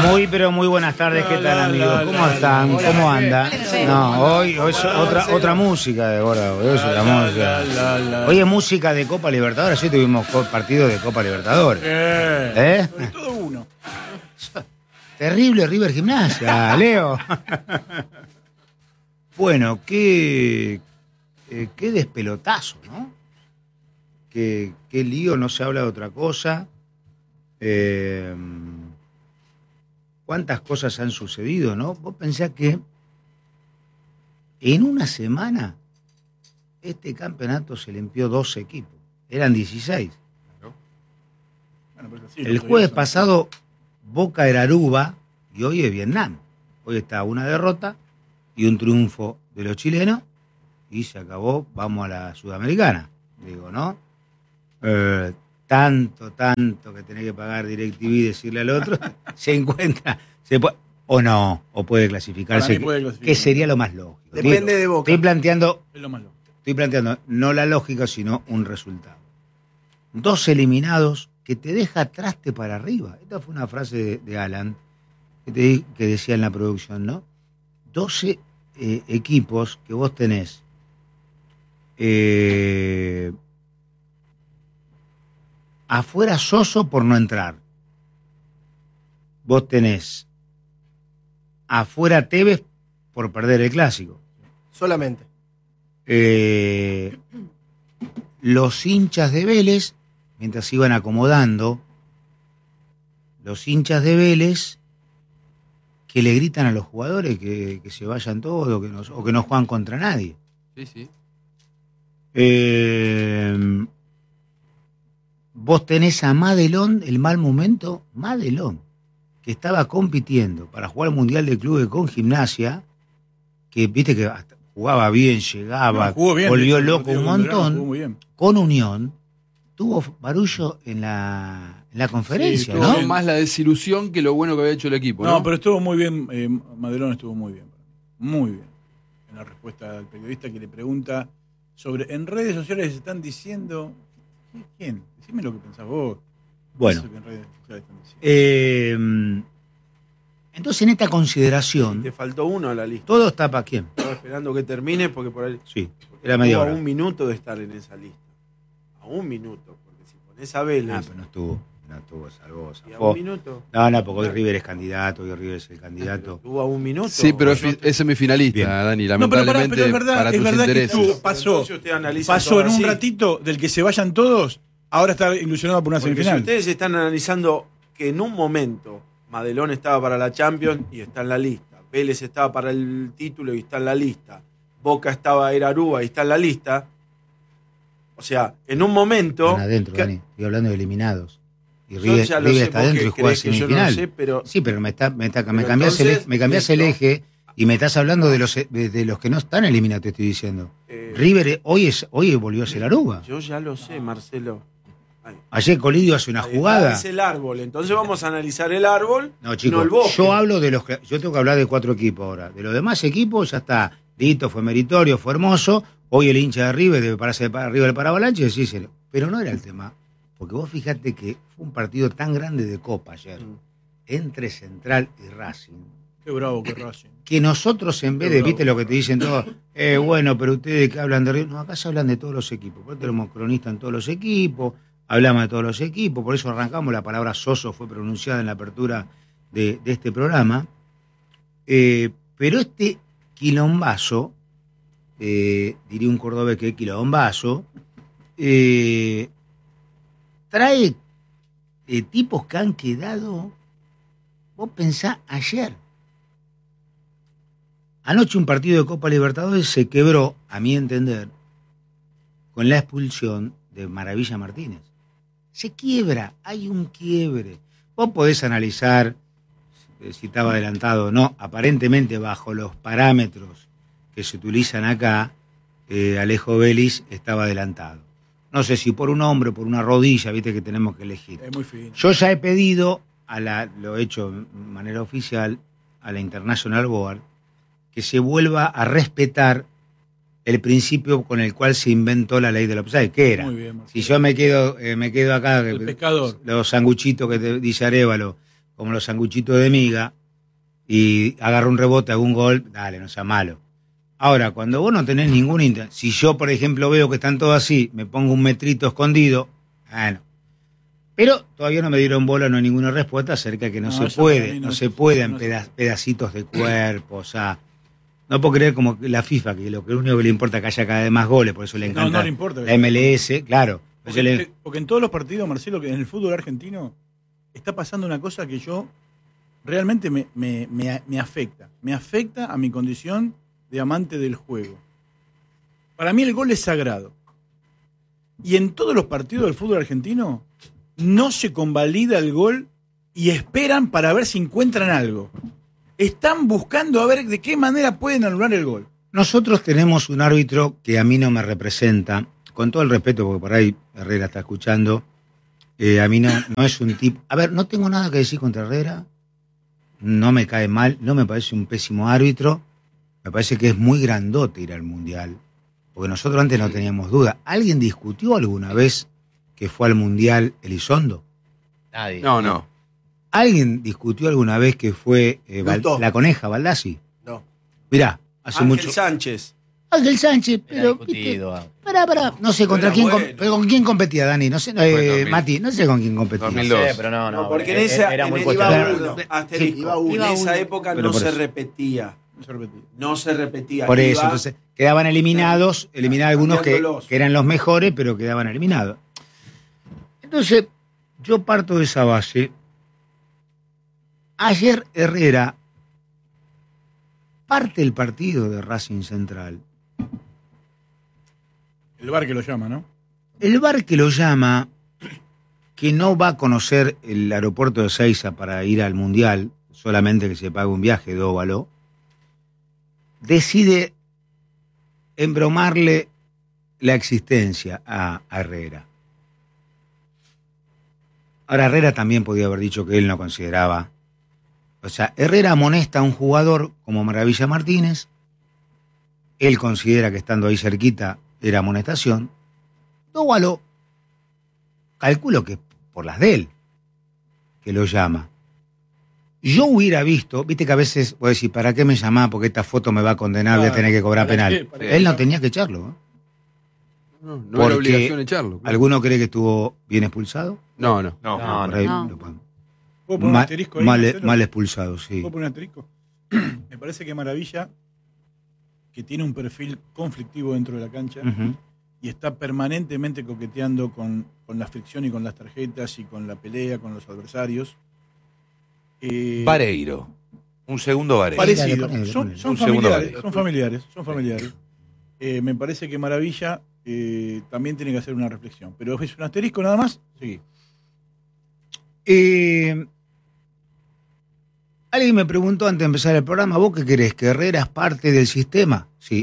Pero muy buenas tardes, ¿qué tal, amigos? ¿Cómo están? ¿Cómo andan? No, hoy es otra música de ahora, hoy es otra música. Hoy es música de Copa Libertadores, hoy tuvimos partido de Copa Libertadores. Todo uno. Terrible River Gimnasia, Leo. Bueno, qué despelotazo, ¿no? Qué lío, no se habla de otra cosa. Cuántas cosas han sucedido, ¿no? Vos pensás que en una semana este campeonato se limpió 12 equipos. Eran 16. Claro. Bueno, pero sí, el jueves pasado Boca era Aruba y hoy es Vietnam. Hoy está una derrota y un triunfo de los chilenos y se acabó, vamos a la Sudamericana. Digo, ¿no? Tanto que tenés que pagar DirecTV y decirle al otro, se encuentra, o no, o puede clasificarse, que sería lo más lógico. Depende de Boca. Estoy planteando no la lógica, sino un resultado. 2 eliminados que te deja traste para arriba. Esta fue una frase de Alan que decía en la producción, ¿no? 12 equipos que vos tenés afuera Soso por no entrar. Vos tenés afuera Tevez por perder el clásico. Solamente. Los hinchas de Vélez, mientras se iban acomodando, los hinchas de Vélez que le gritan a los jugadores que se vayan todos o que no juegan contra nadie. Sí. Vos tenés a Madelón, el mal momento, Madelón, que estaba compitiendo para jugar el Mundial de Clubes con Gimnasia, que viste que hasta jugaba bien, llegaba, volvió loco un montón, con Unión, tuvo barullo en la conferencia, sí, ¿no? Más la desilusión que lo bueno que había hecho el equipo, ¿no? No, pero estuvo muy bien, Madelón estuvo muy bien. Muy bien. En la respuesta al periodista que le pregunta sobre, en redes sociales se están diciendo... ¿Quién? Decime lo que pensás vos. Bueno. Entonces, en esta consideración... Te faltó uno a la lista. Todo está para quién. Estaba esperando que termine porque por ahí... Sí, era media hora. A 1 minuto de estar en esa lista. A 1 minuto. Porque si pones a Vélez... Ah, pero no estuvo, salvó. ¿Y a 1 minuto? No, porque hoy River es candidato, hoy River es el candidato. ¿Estuvo a 1 minuto? Sí, pero es semifinalista, Bien. Dani, lamentablemente, pero es verdad tus intereses. Que pasó en un ratito del que se vayan todos, ahora está ilusionado por una porque semifinal. si ustedes están analizando que en un momento Madelón estaba para la Champions y está en la lista, Vélez estaba para el título y está en la lista, Boca era Aruba y está en la lista, o sea, en un momento... Están adentro, Dani, estoy hablando de eliminados. Y River está adentro y juega semifinal. Sí, pero me cambiás el eje y me estás hablando de los que no están eliminados, te estoy diciendo. River hoy volvió a ser Aruba. Yo ya lo sé, Marcelo. Ayer Colidio hace una jugada. Es el árbol, entonces vamos a analizar el árbol. No, chicos, el bosque. yo hablo de yo tengo que hablar de 4 equipos ahora. De los demás equipos ya está. Listo, fue meritorio, fue hermoso. Hoy el hincha de River debe pararse para arriba del paravalanche y decírselo. Pero no era el tema. Porque vos fijate que fue un partido tan grande de Copa ayer, entre Central y Racing. Qué bravo que Racing. Que nosotros, en vez de, viste lo que te dicen todos, bueno, pero ustedes que hablan de River, no, acá se hablan de todos los equipos. Por eso tenemos cronistas en todos los equipos, hablamos de todos los equipos, por eso arrancamos, la palabra Soso fue pronunciada en la apertura de este programa. Pero este quilombazo, diría un cordobés que es quilombazo, trae tipos que han quedado, vos pensás ayer. Anoche un partido de Copa Libertadores se quebró, a mi entender, con la expulsión de Maravilla Martínez. Se quiebra, hay un quiebre. Vos podés analizar si estaba adelantado o no, aparentemente bajo los parámetros que se utilizan acá, Alejo Vélez estaba adelantado. No sé si por un hombro, por una rodilla, viste que tenemos que elegir. Es muy fino. Yo ya he pedido, lo he hecho de manera oficial, a la International Board, que se vuelva a respetar el principio con el cual se inventó la ley del offside. ¿Qué era? Muy bien, si yo me quedo acá, el pescador, los sanguchitos que te dice Arévalo, como los sanguchitos de miga, y agarra un rebote, haga un gol, dale, no sea malo. Ahora, cuando vos no tenés ningún si yo, por ejemplo, veo que están todos así, me pongo un metrito escondido, bueno. Pero todavía no me dieron bola, no hay ninguna respuesta acerca de que no se puede, no se puede en pedacitos de cuerpo, o sea, no puedo creer como que la FIFA, que lo único que le importa es que haya cada vez más goles, por eso le encanta no le importa, la MLS, claro. Porque en todos los partidos, Marcelo, que en el fútbol argentino está pasando una cosa que yo realmente me afecta. Me afecta a mi condición de amante del juego. Para mí el gol es sagrado. Y en todos los partidos del fútbol argentino no se convalida el gol y esperan para ver si encuentran algo. Están buscando a ver de qué manera pueden anular el gol. Nosotros tenemos un árbitro que a mí no me representa, con todo el respeto, porque por ahí Herrera está escuchando, a mí no es un tipo... A ver, no tengo nada que decir contra Herrera, no me cae mal, no me parece un pésimo árbitro, me parece que es muy grandote ir al Mundial, porque nosotros antes no teníamos duda. ¿Alguien discutió alguna vez que fue al Mundial Elizondo? Nadie. No. ¿Alguien discutió alguna vez que fue la Coneja, Baldassi? No. Mirá, hace Ángel mucho... Sánchez. Ángel Sánchez, Era pero... discutido. Pará, no sé contra quién, bueno. pero con quién competía, Dani, no sé, 2000. Mati, no sé con quién competía. 2002. No sé, pero no, porque en esa, era muy iba cuestionable. uno, asterisco. Iba En esa uno. época Pero no por se eso. repetía. No se repetía. Por eso, Iba entonces quedaban eliminados algunos que cambiándolos. eran los mejores, pero quedaban eliminados. Entonces, yo parto de esa base. Ayer Herrera parte el partido de Racing Central. El VAR que lo llama, ¿no? El VAR que lo llama, que no va a conocer el aeropuerto de Ezeiza para ir al Mundial, solamente que se pague un viaje de óvalo, decide embromarle la existencia a Herrera. Ahora, Herrera también podía haber dicho que él no consideraba. O sea, Herrera amonesta a un jugador como Maravilla Martínez. Él considera que estando ahí cerquita era amonestación. Dóvalo, calculo que por las de él, que lo llama. Yo hubiera visto, viste que a veces voy a decir, ¿para qué me llamás? Porque esta foto me va a condenar, voy a tener que cobrar ¿Para penal. qué? Él no tenía que echarlo. ¿Eh? No Porque era obligación echarlo. ¿Alguno cree que estuvo bien expulsado? No. Por ahí no. lo pongo. ¿Puedo poner un asterisco ahí, Mal Marcelo? expulsado, sí. ¿Puedo poner un asterisco? Me parece que Maravilla, que tiene un perfil conflictivo dentro de la cancha, Ujú. y está permanentemente coqueteando con la fricción y con las tarjetas y con la pelea, con los adversarios. Vareiro. Un segundo Vareiro. Parecido. Ponele. Son Un segundo familiares. Me parece que Maravilla también tiene que hacer una reflexión. Pero es un asterisco nada más. Sí. Alguien me preguntó antes de empezar el programa, ¿vos qué querés? ¿Que Herrera es parte del sistema? Sí.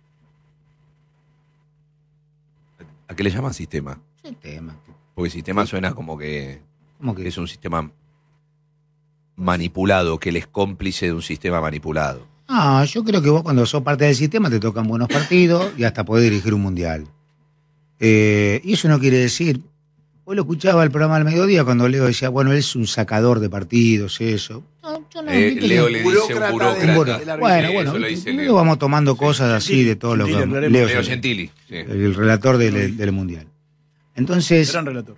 ¿A qué le llaman sistema? Sistema. Porque sistema suena como que ¿Cómo que es un sistema manipulado, que él es cómplice de un sistema manipulado. Ah, yo creo que vos cuando sos parte del sistema te tocan buenos partidos y hasta podés dirigir un mundial. Y eso no quiere decir... Vos lo escuchaba el programa al mediodía cuando Leo decía, bueno, él es un sacador de partidos, eso. No, yo no, viste Leo que- le dice un burócrata. Bueno, Sí, bueno, eso lo dice luego Leo. vamos tomando cosas así de todo lo que... Gentili, aclaremos. Leo Gentili. Sí. el relator del mundial. Entonces... Gran relator.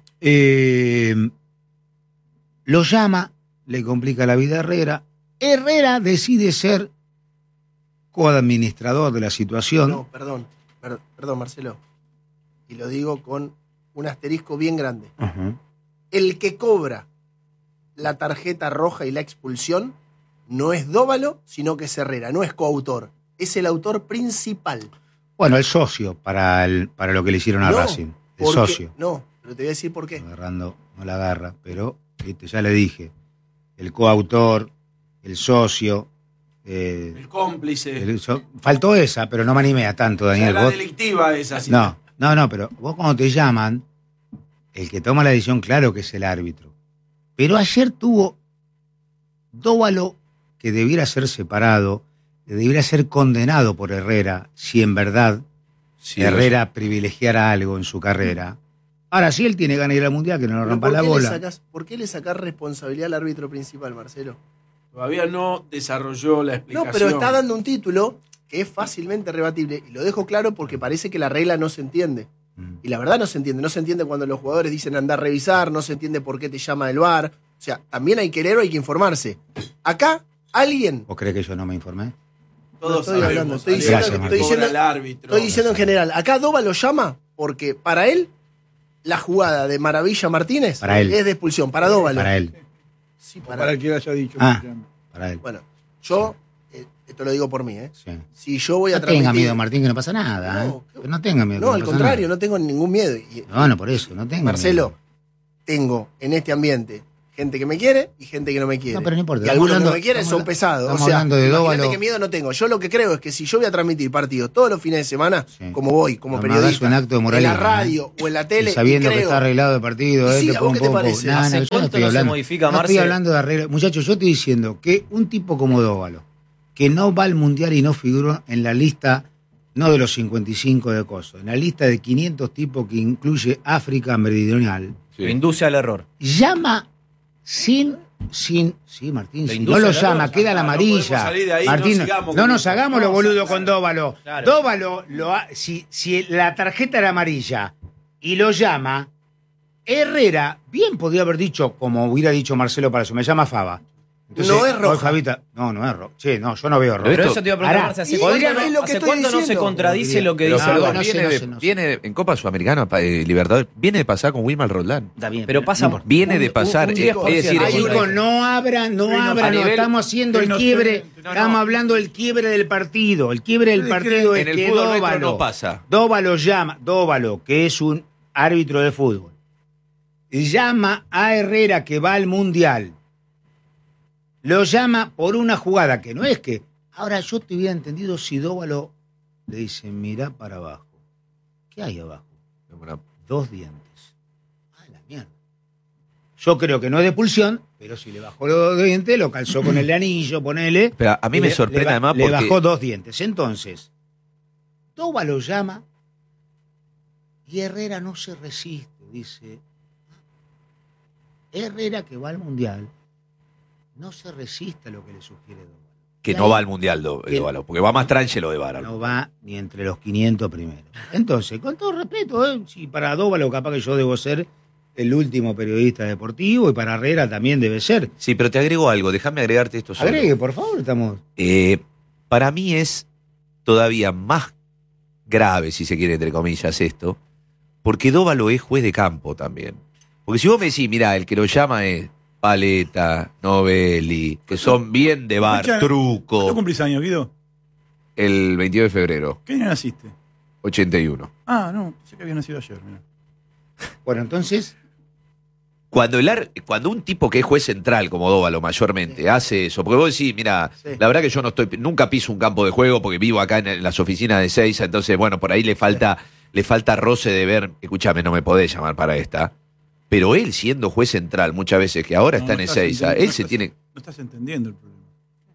Lo llama, le complica la vida a Herrera. Herrera decide ser coadministrador de la situación. No, perdón, Marcelo. Y lo digo con un asterisco bien grande. Ajá. El que cobra la tarjeta roja y la expulsión no es Dóvalo, sino que es Herrera, no es coautor. Es el autor principal. Bueno, el socio para lo que le hicieron a No, Racing. El porque- socio. No, pero te voy a decir por qué. Agarrando, no la agarra, pero ¿viste? Ya le dije. El coautor, el socio. El cómplice. Faltó esa, pero no me animé a tanto, Daniel. La Vos- delictiva esa. sí. No, pero vos cuando te llaman, el que toma la decisión, claro que es el árbitro. Pero ayer tuvo Dóvalo que debiera ser separado, que debiera ser condenado por Herrera, si en verdad Sí, Herrera privilegiara algo en su carrera. Ahora, si él tiene ganas de ir al Mundial, que no lo rompa la bola. ¿Por qué le sacás responsabilidad al árbitro principal, Marcelo? Todavía no desarrolló la explicación. No, pero está dando un título que es fácilmente rebatible. Y lo dejo claro porque parece que la regla no se entiende. Y la verdad no se entiende. No se entiende cuando los jugadores dicen andar a revisar, no se entiende por qué te llama el VAR. O sea, también hay que leer o hay que informarse. Acá, alguien... ¿Vos crees que yo no me informé? Todos No estoy hablando, estoy diciendo en general. Acá Doba lo llama porque para él la jugada de Maravilla Martínez Para él. es de expulsión. Para Dóvalo. Para él. Sí, Para el que haya dicho. Para él. Bueno, yo, esto lo digo por mí, Sí. si yo voy a No tenga transmitir... miedo, Martín, que no pasa nada. No, Que no tenga miedo. No, que al pasa contrario, nada. no tengo ningún miedo. Y, No, por eso, no tengo Marcelo, miedo. tengo en este ambiente gente que me quiere y gente que no me quiere. No, pero no importa. Y Estamos algunos hablando- que me quieren estamos son pesados. estamos O sea, hablando de imagínate Dóvalo. qué miedo no tengo. Yo lo que creo es que si yo voy a transmitir partidos todos los fines de semana, Sí. como voy, como No me hagas periodista, un acto de en moralismo, la radio o en la tele, Y sabiendo y que creo, está arreglado el partido, Y sí, que ¿a vos qué te parece? No, ¿Hace yo no cuánto estoy no se hablando. modifica, No estoy Marce? hablando de arreglo. Muchachos, yo estoy diciendo que un tipo como Dóvalo, que no va al Mundial y no figura en la lista, no de los 55 de Coso, en la lista de 500 tipos que incluye África Meridional, Sí. Lo induce al error. llama sí, Martín, Le si induce no lo al error, llama, queda la no podemos amarilla. salir de ahí, Martín, no sigamos no con nos eso. hagamos los boludos con Dóvalo. Claro. Dóvalo, si la tarjeta era amarilla y lo llama, Herrera bien podría haber dicho, como hubiera dicho Marcelo Palacio, me llama Fava. No es roja. hoy Fabita, no es roja. Che, no, yo no veo roja. Pero Pero esto- eso te iba a preguntar, Pará, Marce, ¿hace y cuánto, es lo que hace estoy cuánto no se diciendo? contradice lo que Pero dice perdón, Dóvalo? no sé, viene, no sé, no sé. viene en Copa Sudamericana, Libertadores, viene de pasar con Wilmar Roldán. Está bien, Pero pasa, no importa. Viene de pasar, un es 10%. decir, Hay es- un- Chicos, no abran, a nivel- estamos haciendo el quiebre, estamos hablando del quiebre del partido. El quiebre del partido en es el que fútbol nuestro Dóvalo, no pasa. Dóvalo, que es un árbitro de fútbol, llama a Herrera que va al Mundial. Lo llama por una jugada que no es que... Ahora, yo te hubiera entendido si Dóvalo le dice, mirá para abajo. ¿Qué hay abajo? 2 dientes. Ah, la mierda. Yo creo que no es de expulsión, pero si le bajó los 2 dientes, lo calzó con el anillo, ponele. Pero a mí me sorprende además Le porque... bajó 2 dientes. Entonces, Dóvalo llama y Herrera no se resiste. Dice, Herrera que va al Mundial no se resiste a lo que le sugiere Dóvalo. Que Y no ahí va al Mundial, Dóvalo, porque va más tranchelo de Vara. no va ni entre los 500 primeros. Entonces, con todo respeto, si para Dóvalo capaz que yo debo ser el último periodista deportivo y para Herrera también debe ser. Sí, pero te agrego algo, déjame agregarte esto solo. Agregue, por favor, estamos... Para mí es todavía más grave, si se quiere, entre comillas, esto, porque Dóvalo es juez de campo también. Porque si vos me decís, mirá, el que lo llama es Paleta, Novelli, que son bien de bar, ¿Cuándo truco, cumplís años, Guido? el 22 de febrero, ¿Qué año naciste? 81. Ah, no, sé que había nacido ayer. Mirá. Bueno, entonces, Cuando un tipo que es juez central, como Dóvalo mayormente, hace eso, porque vos decís, mira, Sí. la verdad que yo nunca piso un campo de juego porque vivo acá en las oficinas de Seiza, entonces, bueno, por ahí le falta roce de ver, escúchame, no me podés llamar para esta. Pero él, siendo juez central, muchas veces que ahora No, está no en estás Ezeiza, entendiendo, él no se estás- tiene... No estás entendiendo el problema.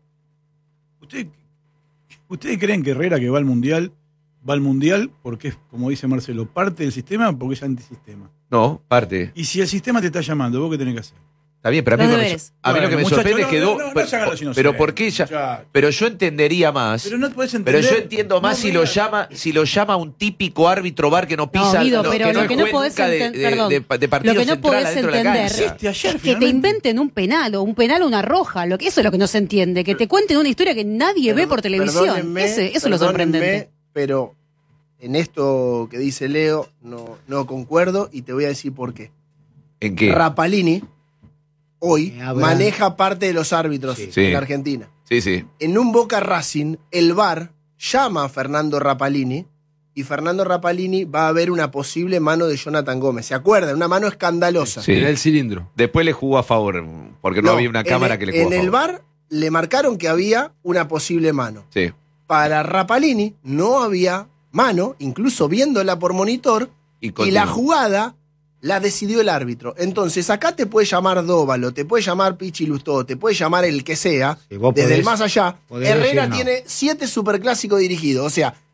¿Ustedes creen que Herrera, que va al Mundial porque es, como dice Marcelo, parte del sistema porque es antisistema? No, parte. Y si el sistema te está llamando, ¿vos qué tenés que hacer? Está bien, pero a mí, Los lo que me- deberes. a mí lo que me Bueno, sorprende es muchacho, que... no se hagan los inocentes, pero ¿por qué ella? muchacho. Pero yo entendería más... Pero no podés Pero entender. yo entiendo más No, si mira, lo llama un típico árbitro bar que no pisa, Guido, pero que no lo es que no juez podés nunca perdón, de lo partido que no central podés adentro de la entender cancha. Este ayer, es que te finalmente. inventen un penal o una roja. Eso es lo que no se entiende. Que te cuenten una historia que nadie ve por televisión. Perdónenme, Eso es lo perdónenme, sorprendente. Pero en esto que dice Leo no concuerdo y te voy a decir por qué. ¿En qué? Rapalini hoy Habrá- maneja parte de los árbitros Sí. en Argentina. Sí, sí. En un Boca Racing, el VAR llama a Fernando Rapalini y Fernando Rapalini va a ver una posible mano de Jonathan Gómez. ¿Se acuerdan? Una mano escandalosa. Sí. Era el cilindro. Después le jugó a favor, porque no había una cámara que le jugó En a el favor. VAR le marcaron que había una posible mano. Sí. Para Rapalini no había mano, incluso viéndola por monitor, y continuó. la jugada la decidió el árbitro. Entonces acá te puede llamar Dóvalo, te puede llamar Pichi Lustó, te puede llamar el que sea, Sí, vos desde podés- el más allá. podés Herrera decir no. tiene 7 superclásicos dirigidos, o sea,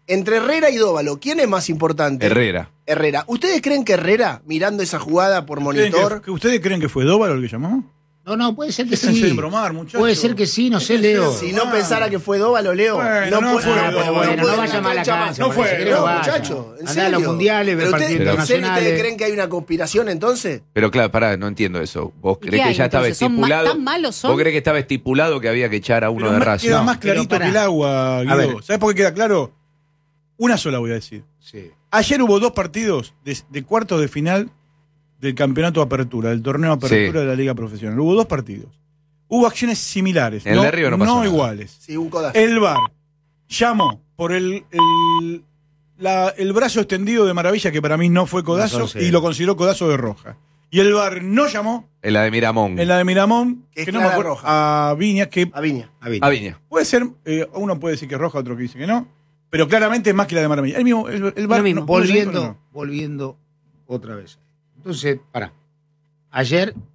Entre Herrera y Dóvalo, ¿quién es más importante? Herrera. Herrera. ¿Ustedes creen que Herrera, mirando esa jugada por monitor... ¿Ustedes creen que fue Dóvalo el que llamó? No, puede ser que Déjense sí. de bromar, muchachos. Puede ser que sí, no sé, Leo. Si no pensara que fue Dóvalo, Leo, Bueno, no fue puede- Dóvalo. puede- no vaya mal a la cancha. No fue, parece que no No, vaya. muchacho, en Andá a los serio. mundiales, ver ¿Pero partidos ustedes, ¿en serio ustedes internacionales. creen que hay una conspiración entonces? Pero claro, pará, no entiendo eso. ¿Vos ¿Y creés qué que hay, ya estaba entonces? ¿Son estipulado? tan malos son? ¿Vos creés que estaba estipulado que había que echar a uno de Racing? Queda No, más pero clarito pará. que el agua, A Guido. ver. ¿Sabes por qué queda claro? Una sola voy a decir. Sí. Ayer hubo 2 partidos de cuartos de final del campeonato Apertura, del torneo Apertura Sí. de la Liga Profesional. Hubo 2 partidos. Hubo acciones similares, En el de Río no pasó nada. iguales. Sí, un codazo. El VAR llamó por el brazo extendido de Maravilla, que para mí no fue codazo, No, sí. y lo consideró codazo de Roja. Y el VAR no llamó En la de Miramón. en la de Miramón, Que es que no me clara acuerdo, roja. a Viñas, que A Viña. A Viña. puede ser, uno puede decir que es roja, otro que dice que no, pero claramente es más que la de Maravilla. El mismo, el VAR Lo mismo. no pudo llamar, pero Volviendo otra vez. Entonces, pará. Ayer